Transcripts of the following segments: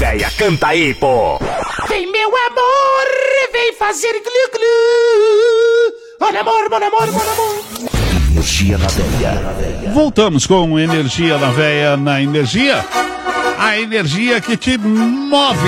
véia, canta aí, pô. Vem, meu amor, vem fazer glu-glu. Olha, amor, mon amor, mon amor. Energia na veia. Voltamos com Energia na Veia na Energia. A energia que te move.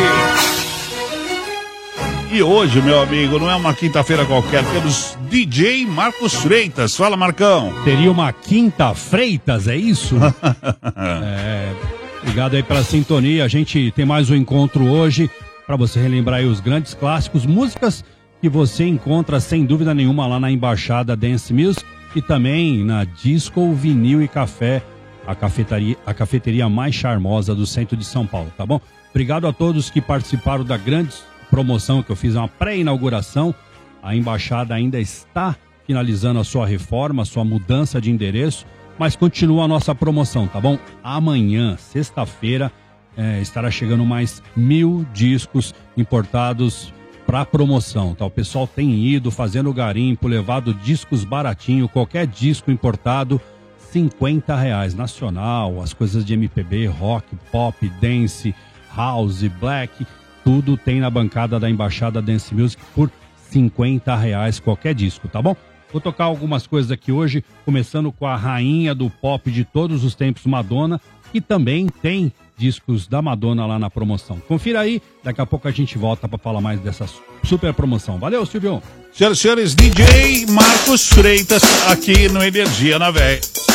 E hoje, meu amigo, não é uma quinta-feira qualquer, temos DJ Marcos Freitas. Fala, Marcão. Teria uma Quinta Freitas, é isso? Obrigado aí pela sintonia. A gente tem mais um encontro hoje para você relembrar aí os grandes clássicos, músicas que você encontra sem dúvida nenhuma lá na Embaixada Dance Music e também na Disco, Vinil e Café, a cafeteria mais charmosa do centro de São Paulo, tá bom? Obrigado a todos que participaram da grande promoção que eu fiz, uma pré-inauguração. A Embaixada ainda está finalizando a sua reforma, a sua mudança de endereço, mas continua a nossa promoção, tá bom? Amanhã, sexta-feira, estará chegando mais 1.000 discos importados para promoção, tá? O pessoal tem ido fazendo garimpo, levado discos baratinho, qualquer disco importado, R$50, nacional, as coisas de MPB, rock, pop, dance, house, black, tudo tem na bancada da Embaixada Dance Music por R$50 qualquer disco, tá bom? Vou tocar algumas coisas aqui hoje, começando com a rainha do pop de todos os tempos, Madonna, que também tem discos da Madonna lá na promoção. Confira aí, daqui a pouco a gente volta para falar mais dessa super promoção. Valeu, Silvio! Senhoras e senhores, DJ Marcos Freitas aqui no Energia na Veia.